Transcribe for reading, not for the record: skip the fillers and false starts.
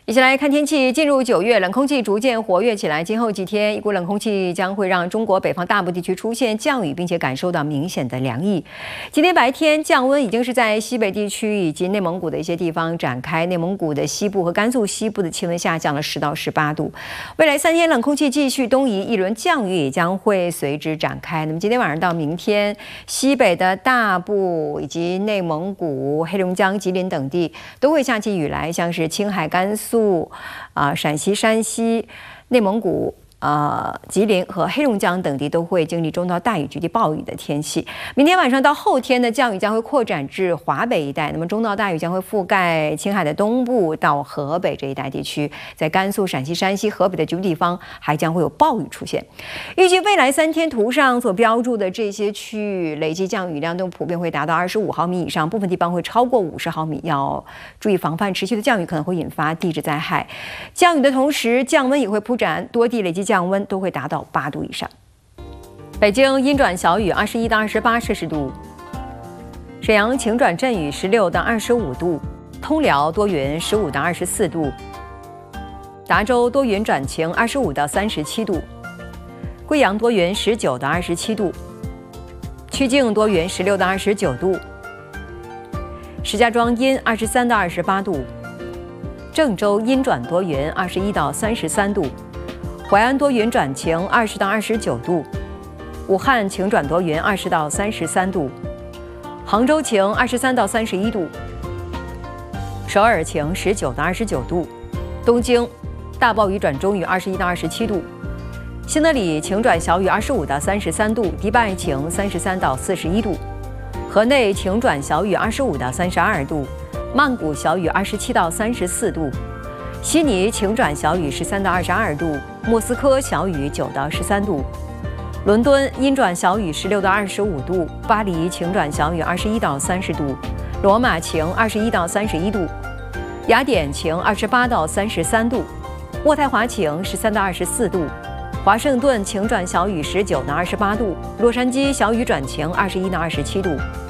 一起来看天气。进入9月，冷空气逐渐活跃起来。今后几天，一股冷空气将会让中国北方大部地区出现降雨，并且感受到明显的凉意。今天白天降温已经是在西北地区以及内蒙古的一些地方展开。内蒙古的西部和甘肃西部的气温下降了10到18度。未来3天冷空气继续东移，一轮降雨也将会随之展开。那么今天晚上到明天，西北的大部以及内蒙古、黑龙江、吉林等地都会下起雨来，像是青海、甘肃。陕西、山西、内蒙古、吉林和黑龙江等地都会经历中到大雨局地暴雨的天气。明天晚上到后天的降雨将会扩展至华北一带，那么中到大雨将会覆盖青海的东部到河北这一带地区，在甘肃、陕西、山西、河北的局部地方还将会有暴雨出现。预计未来3天图上所标注的这些区域累计降雨量都普遍会达到25毫米以上，部分地方会超过50毫米，要注意防范持续的降雨可能会引发地质灾害。降雨的同时，降温也会铺展，多地累计降温都会达到8度以上。北京阴转小雨21到28摄氏度，沈阳晴转阵雨16到25度，通辽多云15到24度，达州多云转晴25到37度，贵阳多云19到27度，曲靖多云16到29度，石家庄阴23到28度，郑州阴转多云21到33度，淮安多云转晴20到29度，武汉晴转多云20到33度，杭州晴23到31度，首尔晴19到29度，东京大暴雨转中雨21到27度，新德里晴转小雨25到33度，迪拜晴33到41度，河内晴转小雨25到32度，曼谷小雨27到34度，悉尼晴转小雨13到22度，莫斯科小雨9到13度，伦敦阴转小雨16到25度，巴黎晴转小雨21到30度，罗马晴21到31度，雅典晴28到33度，渥太华晴13到24度，华盛顿晴转小雨19到28度，洛杉矶小雨转晴21到27度。